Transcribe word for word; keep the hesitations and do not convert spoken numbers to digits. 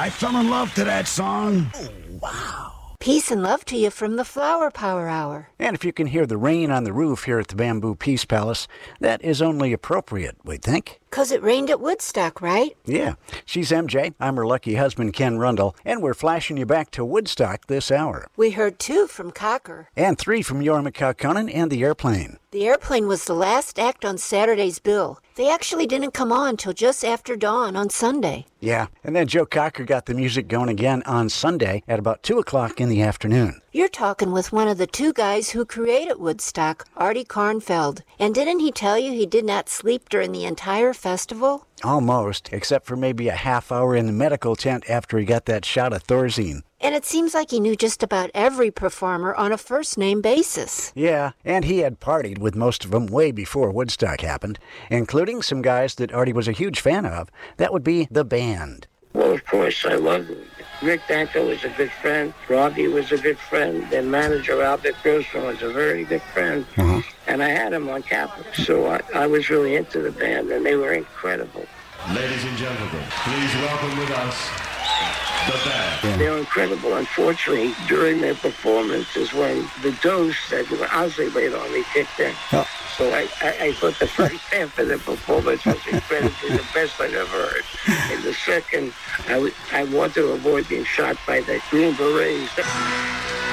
I fell in love to that song. Oh, wow. Peace and love to you from the Flower Power Hour. And if you can hear the rain on the roof here at the Bamboo Peace Palace, that is only appropriate, we think. 'Cause it rained at Woodstock, right? Yeah. She's M J. I'm her lucky husband, Ken Rundle. And we're flashing you back to Woodstock this hour. We heard two from Cocker. And three from Jorma Kaukonen and the Airplane. The Airplane was the last act on Saturday's bill. They actually didn't come on till just after dawn on Sunday. Yeah, and then Joe Cocker got the music going again on Sunday at about two o'clock in the afternoon. You're talking with one of the two guys who created Woodstock, Artie Kornfeld. And didn't he tell you he did not sleep during the entire festival? Almost, except for maybe a half hour in the medical tent after he got that shot of Thorazine. And it seems like he knew just about every performer on a first-name basis. Yeah, and he had partied with most of them way before Woodstock happened, including some guys that Artie was a huge fan of. That would be the band. Well, of course, I loved them. Rick Danko was a good friend. Robbie was a good friend. Their manager, Albert Grossman, was a very good friend. Uh-huh. And I had him on Capitol. So I, I was really into the band, and they were incredible. Ladies and gentlemen, please welcome with us the band. Yeah. They're incredible. Unfortunately, during their performances, when the dose that Ozzy laid on me kicked in. Oh. So I, I, I thought the first half of the performance was incredibly the best I've ever heard. In the second, I, w- I wanted to avoid being shot by the Green Berets.